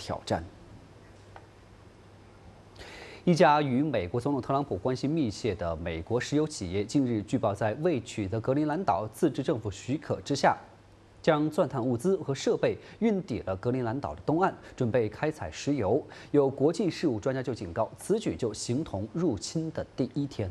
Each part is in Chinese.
挑战。一家与美国总统特朗普关系密切的美国石油企业，近日据报在未取得格陵兰岛自治政府许可之下，将钻探物资和设备运抵了格陵兰岛的东岸，准备开采石油。有国际事务专家就警告，此举就形同入侵的第一天。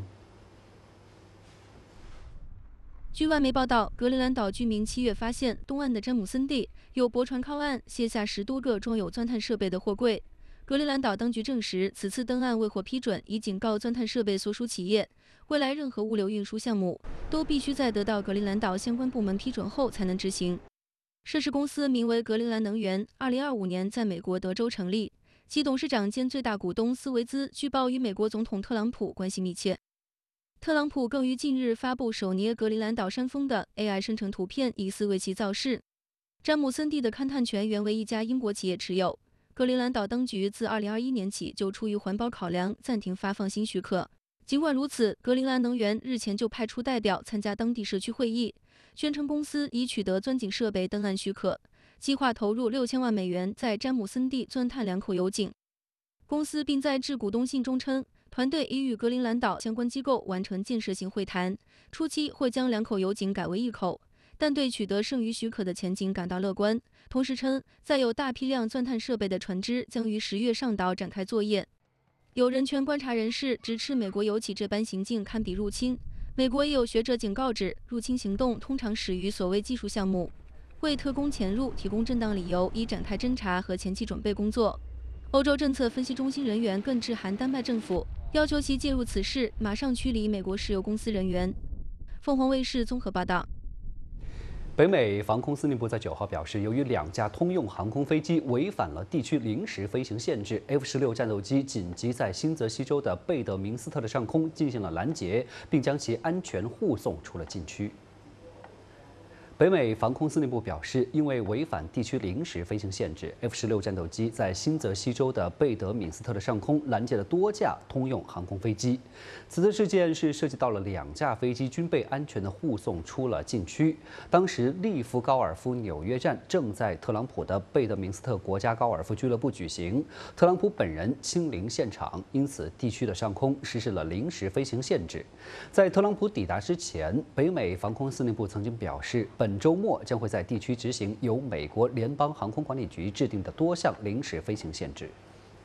据外媒报道，格陵兰岛居民7月发现东岸的詹姆森地有驳船靠岸，卸下10多个装有钻探设备的货柜。格陵兰岛当局证实，此次登岸未获批准，已警告钻探设备所属企业，未来任何物流运输项目都必须在得到格陵兰岛相关部门批准后才能执行。涉事公司名为格陵兰能源，2025年在美国德州成立，其董事长兼最大股东斯维兹据报与美国总统特朗普关系密切。特朗普更于近日发布手捏格陵兰岛山峰的 AI 生成图片，疑似为其造势。詹姆森地的勘探权原为一家英国企业持有。格陵兰岛当局自2021年起就出于环保考量暂停发放新许可。尽管如此，格陵兰能源日前就派出代表参加当地社区会议，宣称公司已取得钻井设备登岸许可，计划投入6000万美元在詹姆森地钻探2口油井。公司并在致股东信中称，团队已与格陵兰岛相关机构完成建设性会谈，初期会将2口油井改为1口，但对取得剩余许可的前景感到乐观。同时称，载有大批量钻探设备的船只将于10月上岛展开作业。有人权观察人士直斥美国油企这般行径堪比入侵。美国也有学者警告指，入侵行动通常始于所谓技术项目，为特工潜入提供正当理由，以展开侦查和前期准备工作。欧洲政策分析中心人员更致函丹麦政府，要求其介入此事，马上驱离美国石油公司人员。凤凰卫视综合报道。 北美防空司令部在9号表示，由于2架通用航空飞机违反了地区临时飞行限制 ，F-16战斗机紧急在新泽西州的贝德明斯特的上空进行了拦截，并将其安全护送出了禁区。北美防空司令部表示，因为违反地区临时飞行限制 ，F-16战斗机在新泽西州的贝德敏斯特的上空拦截了多架通用航空飞机。此次事件是涉及到了2架飞机均被安全的护送出了禁区。当时，利弗高尔夫纽约站正在特朗普的贝德明斯特国家高尔夫俱乐部举行，特朗普本人亲临现场，因此地区的上空实施了临时飞行限制。在特朗普抵达之前，北美防空司令部曾经表示，本周末将会在地区执行由美国联邦航空管理局制定的多项临时飞行限制。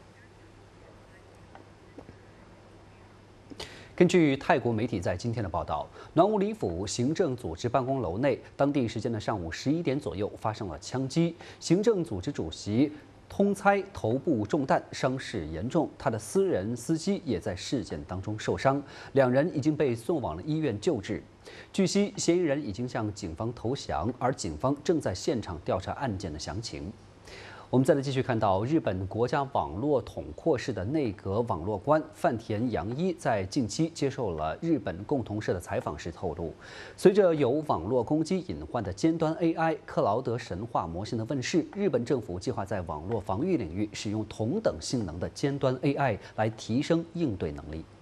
根据泰国媒体在今天的报道，南无里府行政组织办公楼内，当地时间的上午11点左右发生了枪击，行政组织主席通猜头部中弹，伤势严重，他的私人司机也在事件当中受伤，2人已经被送往了医院救治。据悉，嫌疑人已经向警方投降，而警方正在现场调查案件的详情。我们再来继续看到，日本国家网络统括室的内阁网络官饭田洋一在近期接受了日本共同社的采访时透露，随着有网络攻击隐患的尖端 AI 克劳德神话模型的问世，日本政府计划在网络防御领域使用同等性能的尖端 AI 来提升应对能力。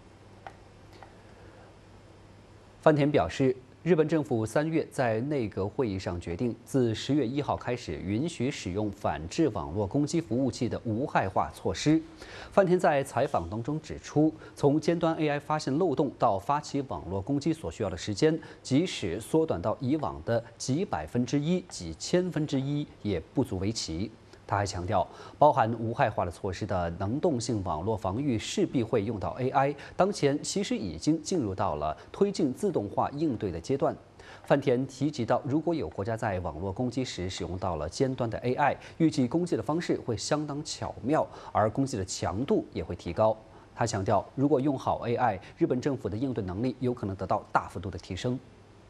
饭田表示，日本政府3月在内阁会议上决定，自10月1号开始允许使用反制网络攻击服务器的无害化措施。饭田在采访当中指出，从尖端 AI 发现漏洞到发起网络攻击所需要的时间，即使缩短到以往的几1%、几1000%也不足为奇。他还强调，包含无害化的措施的能动性网络防御势必会用到 AI， 当前其实已经进入到了推进自动化应对的阶段。饭田提及到，如果有国家在网络攻击时使用到了尖端的 AI， 预计攻击的方式会相当巧妙，而攻击的强度也会提高。他强调，如果用好 AI， 日本政府的应对能力有可能得到大幅度的提升。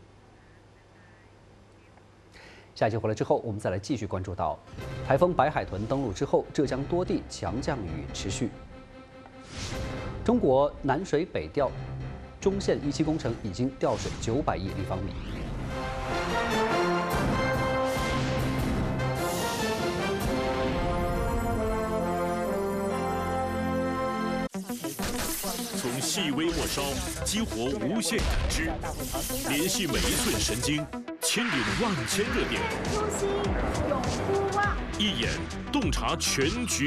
下一节回来之后，我们再来继续关注到，台风白海豚登陆之后，浙江多地强降雨持续。中国南水北调中线1期工程已经调水900亿立方米。 从细微末梢激活无限感知，联系每一寸神经，牵引万千热点， 初心永不忘， 一眼洞察全局。